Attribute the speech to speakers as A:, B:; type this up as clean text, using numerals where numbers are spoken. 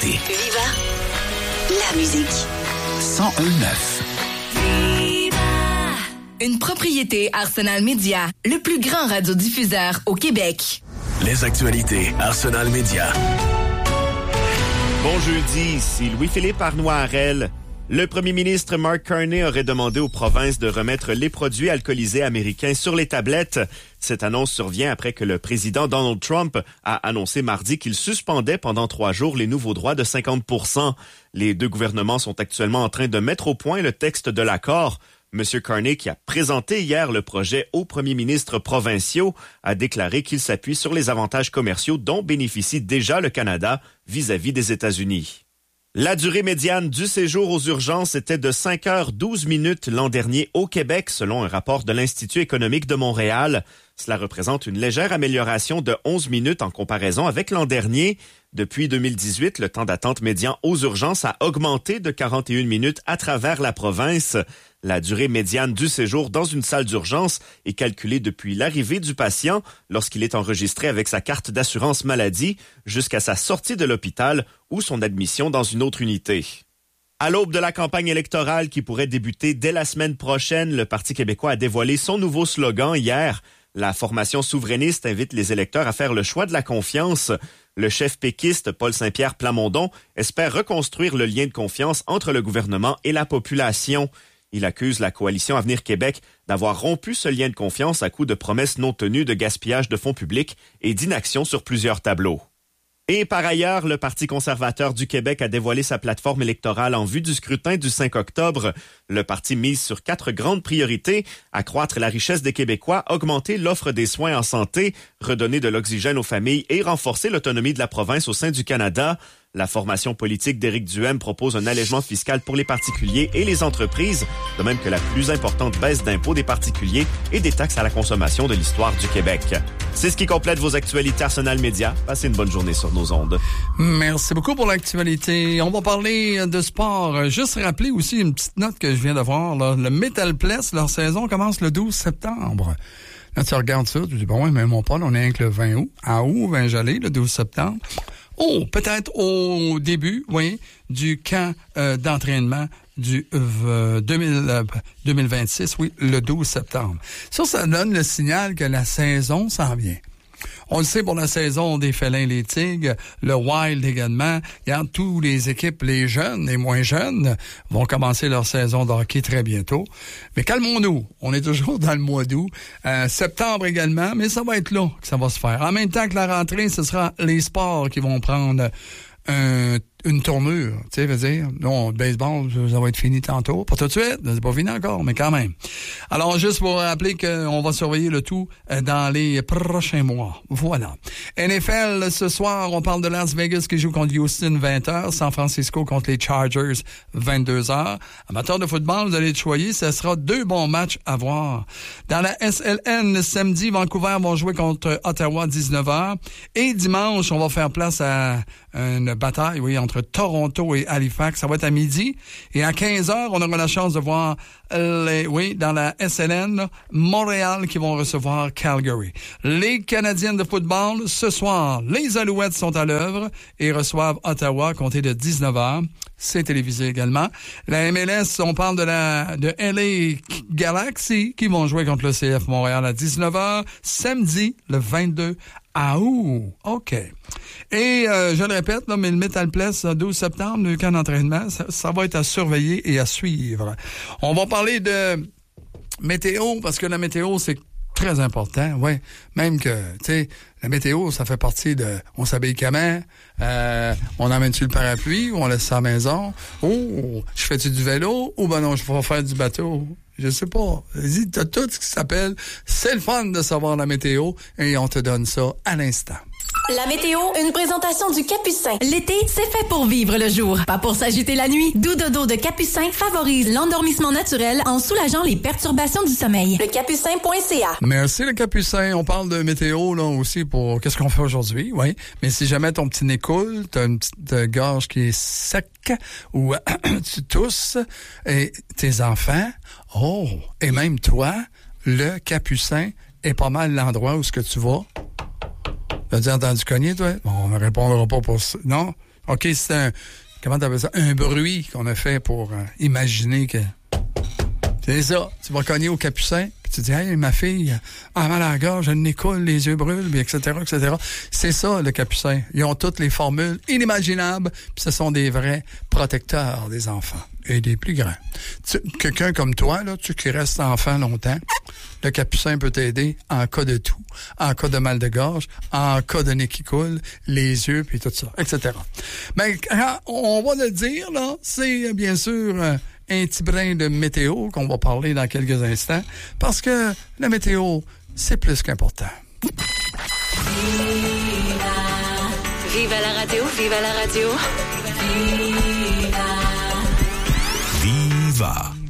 A: Viva la musique.
B: 101.9.
C: Une propriété Arsenal Media, le plus grand radiodiffuseur au Québec.
B: Les actualités Arsenal Media.
D: Bon jeudi, ici Louis-Philippe Arnois-Harel. Le premier ministre Mark Carney aurait demandé aux provinces de remettre les produits alcoolisés américains sur les tablettes. Cette annonce survient après que le président Donald Trump a annoncé mardi qu'il suspendait pendant 3 jours les nouveaux droits de 50%. Les deux gouvernements sont actuellement en train de mettre au point le texte de l'accord. M. Carney, qui a présenté hier le projet aux premiers ministres provinciaux, a déclaré qu'il s'appuie sur les avantages commerciaux dont bénéficie déjà le Canada vis-à-vis des États-Unis. La durée médiane du séjour aux urgences était de 5h12 l'an dernier au Québec, selon un rapport de l'Institut économique de Montréal. Cela représente une légère amélioration de 11 minutes en comparaison avec l'an dernier. Depuis 2018, le temps d'attente médian aux urgences a augmenté de 41 minutes à travers la province. La durée médiane du séjour dans une salle d'urgence est calculée depuis l'arrivée du patient lorsqu'il est enregistré avec sa carte d'assurance maladie jusqu'à sa sortie de l'hôpital ou son admission dans une autre unité. À l'aube de la campagne électorale qui pourrait débuter dès la semaine prochaine, le Parti québécois a dévoilé son nouveau slogan hier. La formation souverainiste invite les électeurs à faire le choix de la confiance. Le chef péquiste, Paul Saint-Pierre Plamondon, espère reconstruire le lien de confiance entre le gouvernement et la population. Il accuse la coalition Avenir Québec d'avoir rompu ce lien de confiance à coup de promesses non tenues de gaspillage de fonds publics et d'inaction sur plusieurs tableaux. Et par ailleurs, le Parti conservateur du Québec a dévoilé sa plateforme électorale en vue du scrutin du 5 octobre. Le parti mise sur 4 grandes priorités: accroître la richesse des Québécois, augmenter l'offre des soins en santé, redonner de l'oxygène aux familles et renforcer l'autonomie de la province au sein du Canada. La formation politique d'Éric Duhaime propose un allègement fiscal pour les particuliers et les entreprises, de même que la plus importante baisse d'impôts des particuliers et des taxes à la consommation de l'histoire du Québec. C'est ce qui complète vos actualités Arsenal Media. Passez une bonne journée sur nos ondes.
E: Merci beaucoup pour l'actualité. On va parler de sport. Juste rappeler aussi une petite note que je viens de voir. Là. Le Metal Place, leur saison commence le 12 septembre. Là, tu regardes ça, tu dis, bon, ouais, mais mon Paul, on est avec le 20 août. À août, 20 gelé, le 12 septembre. Oh, peut-être au début, oui, du camp d'entraînement du 2026, oui, le 12 septembre. Ça donne le signal que la saison s'en vient. On le sait pour la saison des Félins, les Tigres, le Wild également. Regarde, tous les équipes, les jeunes et moins jeunes, vont commencer leur saison de hockey très bientôt. Mais calmons-nous, on est toujours dans le mois d'août. Septembre également, mais ça va être là que ça va se faire. En même temps que la rentrée, ce sera les sports qui vont prendre une tournure, tu sais, veut dire, non, le baseball, ça va être fini tantôt. Pas tout de suite, c'est pas fini encore, mais quand même. Alors, juste pour rappeler qu'on va surveiller le tout dans les prochains mois. Voilà. NFL, ce soir, on parle de Las Vegas qui joue contre Houston, 20h, San Francisco contre les Chargers, 22h. Amateurs de football, vous allez être choyés, ce sera 2 bons matchs à voir. Dans la SLN, samedi, Vancouver vont jouer contre Ottawa, 19h. Et dimanche, on va faire place à une bataille, oui, entre Toronto et Halifax. Ça va être à midi. Et à 15h, on aura la chance de voir dans la SLN, là, Montréal qui vont recevoir Calgary. Les Canadiens de football, ce soir, les Alouettes sont à l'œuvre et reçoivent Ottawa, compté de 19h. C'est télévisé également. La MLS, on parle de LA Galaxy qui vont jouer contre le CF Montréal à 19h, samedi, le 22. Ah, OK. Et je le répète, là, mais le Metal Place, 12 septembre, le camp d'entraînement, ça va être à surveiller et à suivre. On va parler de météo, parce que la météo, c'est très important, ouais. Même que, tu sais, la météo, ça fait partie de... On s'habille comment? On emmène-tu le parapluie ou on laisse ça à la maison? Oh, je fais-tu du vélo? Ou ben non, je vais faire du bateau? Je sais pas. Vas-y, t'as tout ce qui s'appelle. C'est le fun de savoir la météo et on te donne ça à l'instant.
C: La météo, une présentation du Capucin. L'été, c'est fait pour vivre le jour, pas pour s'agiter la nuit. Doux dodo de Capucin favorise l'endormissement naturel en soulageant les perturbations du sommeil. Lecapucin.ca.
E: Merci le Capucin. On parle de météo là aussi pour qu'est-ce qu'on fait aujourd'hui, oui. Mais si jamais ton petit nez coule, t'as une petite gorge qui est sec ou tu tousses et tes enfants, et même toi, le Capucin est pas mal l'endroit où ce que tu vas. T'as-tu entendu cogner, toi? Bon, on ne répondra pas pour ça. Non? OK, c'est comment t'appelles ça? Un bruit qu'on a fait pour imaginer que... C'est ça. Tu vas cogner au Capucin, puis tu dis, hey, ma fille a mal à la gorge, elle n'écoule, les yeux brûlent, puis etc., etc. C'est ça, le Capucin. Ils ont toutes les formules inimaginables, puis ce sont des vrais protecteurs des enfants et des plus grands. Quelqu'un comme toi, là, tu qui restes enfant longtemps, le Capucin peut t'aider en cas de tout, en cas de mal de gorge, en cas de nez qui coule, les yeux, puis tout ça, etc. Mais on va le dire, là, c'est bien sûr... un petit brin de météo qu'on va parler dans quelques instants, parce que la météo, c'est plus qu'important.
A: Vive la radio, vive la radio.
B: Viva.